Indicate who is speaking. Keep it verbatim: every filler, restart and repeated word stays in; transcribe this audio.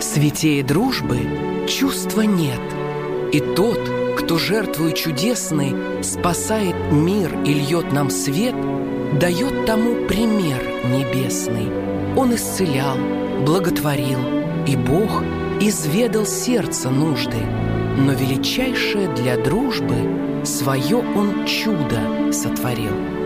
Speaker 1: Святее дружбы чувства нет, и тот, кто жертвою чудесной спасает мир и льет нам свет, дает тому пример небесный. Он исцелял, благотворил, и Бог изведал сердце нужды, но величайшее для дружбы свое Он чудо сотворил.